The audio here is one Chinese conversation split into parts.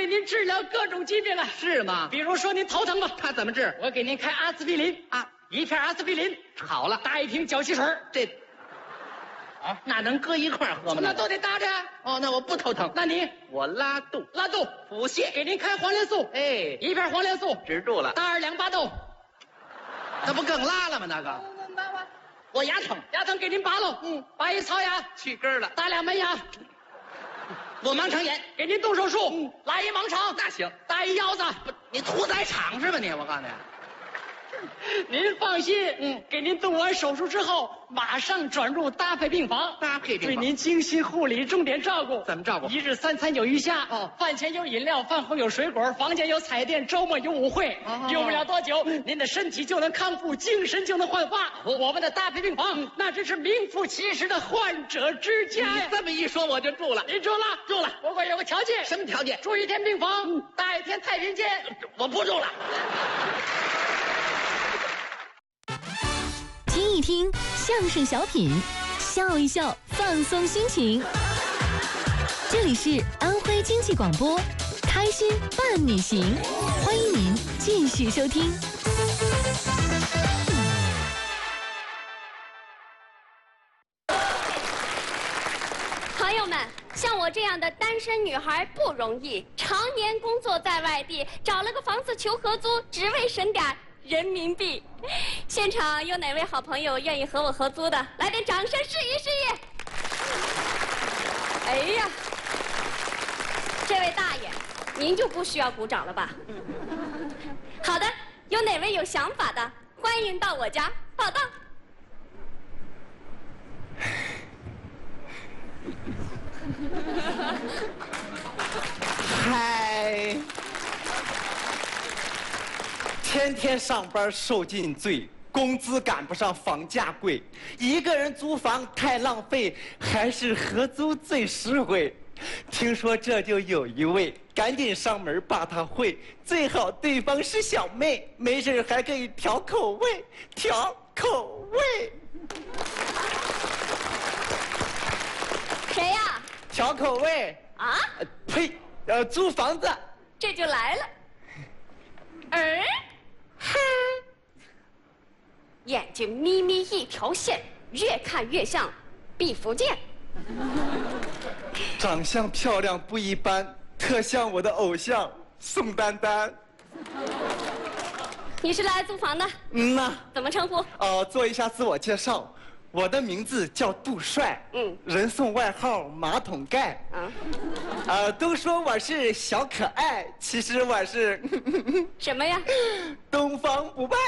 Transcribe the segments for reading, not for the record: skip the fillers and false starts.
您治疗各种疾病啊。 是吗？ 比如说您头疼吧， 他怎么治？ 我给您开阿司匹林啊，1片阿司匹林好了， 搭1瓶搅稀水， 这那能搁一块儿喝吗？ 那都得搭着呀。 哦，那我不头疼。 那你我拉肚腹泻， 给您开黄连素， 哎 ，1片黄连素止住了。 搭2两巴豆， 那不更拉了吗？那个，我牙疼， 牙疼给您拔喽，拔一槽牙， 去根了。 搭2门牙， 我盲肠炎， 给您动手术，拉一盲肠， 那行。 搭一腰子， 你屠宰场是吧你？我告诉你。 您放心，给您动完手术之后，马上转入搭配病房，对您精心护理，重点照顾。 怎么照顾 ？1日3餐有鱼虾，饭前有饮料，饭后有水果，房间有彩电，周末有舞会。用不了多久，您的身体就能康复，精神就能焕发。我们的搭配病房，那真是名副其实的患者之家呀！ 你这么一说，我就住了。 您住了？ 住了。 不过有个条件。 什么条件？ 住1天病房，搭1天太平间。 我不住了。 听一听相声小品，笑一笑，放松心情。这里是安徽经济广播，开心伴你行，欢迎您继续收听。 朋友们，像我这样的单身女孩不容易，常年工作在外地，找了个房子求合租，只为省点人民币。现场有哪位好朋友愿意和我合租的？来点掌声示意示意。哎呀，这位大爷，您就不需要鼓掌了吧？好的，有哪位有想法的，欢迎到我家报到。 嗨，天天上班受尽罪，工资赶不上房价贵，一个人租房太浪费，还是合租最实惠。听说这就有一位，赶紧上门把他会，最好对方是小妹，没事还可以调口味，调口味。 谁呀？ 调口味啊？ 呸！租房子。 这就来了。嗨，眼睛眯眯一条线，越看越像毕福剑。 长相漂亮不一般，特像我的偶像宋丹丹。 你是来租房的？ 呐。 怎么称呼？ 做一下自我介绍。我的名字叫杜帅，人送外号马桶盖。都说我是小可爱，其实我是什么呀？ 东方不败。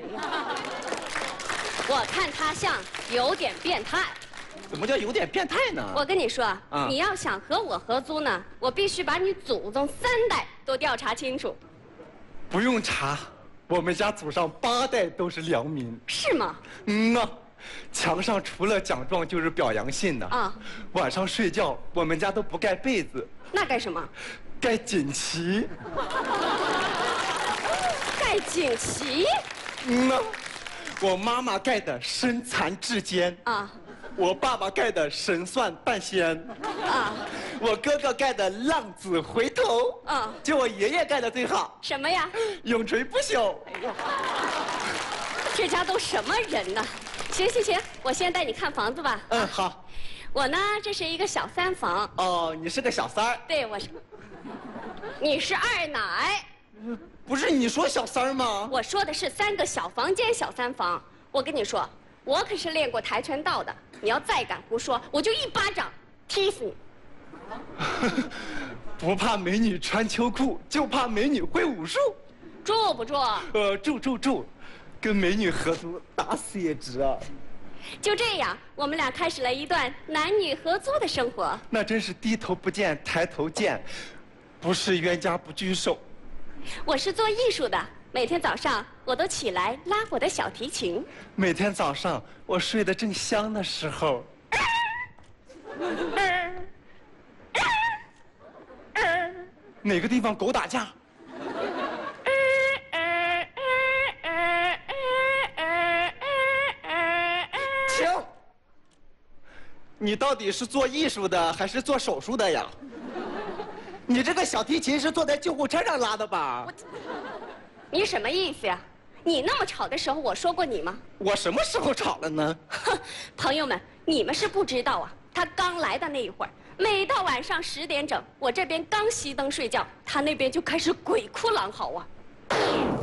我看他像有点变态。 怎么叫有点变态呢？ 我跟你说，你要想和我合租呢，我必须把你祖宗3代都调查清楚。 不用查，我们家祖上8代都是良民。 是吗？ 呐。墙上除了奖状就是表扬信的啊。晚上睡觉我们家都不盖被子。 那盖什么？ 盖锦旗。 盖锦旗？ 呐，我妈妈盖的身残志坚啊，我爸爸盖的神算半仙啊，我哥哥盖的浪子回头啊，就我爷爷盖的最好。 什么呀？ 永垂不朽。 哎呀，这家都什么人呢？行，我先带你看房子吧。 好。 我呢，这是一个小3房。 哦，你是个小三儿。 对，我是。你是二奶。 不是你说小三儿吗？ 我说的是3个小房间小3房。我跟你说，我可是练过跆拳道的。你要再敢胡说，我就一巴掌踢死你。 不怕美女穿秋裤，就怕美女会武术。 住不住？ 住。跟美女合租，打死也值啊！ 就这样，我们俩开始了一段男女合租的生活。 那真是低头不见抬头见，不是冤家不聚首。 我是做艺术的，每天早上我都起来拉我的小提琴。 每天早上我睡得正香的时候，哪个地方狗打架？你到底是做艺术的还是做手术的呀？ 你这个小提琴是坐在救护车上拉的吧？ 你什么意思呀？你那么吵的时候，我说过你吗？ 我什么时候吵了呢？ 哼，朋友们，你们是不知道啊，他刚来的那一会儿，每到晚上10点整，我这边刚熄灯睡觉，他那边就开始鬼哭狼嚎啊。